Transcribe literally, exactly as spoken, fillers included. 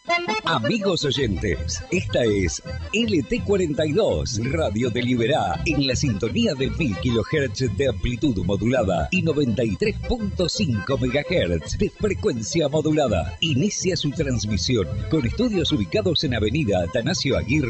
Amigos oyentes, esta es L T cuarenta y dos, Radio de Liberá, en la sintonía de mil kilohertz de amplitud modulada y noventa y tres punto cinco megahertz de frecuencia modulada. Inicia su transmisión con estudios ubicados en Avenida Atanasio Aguirre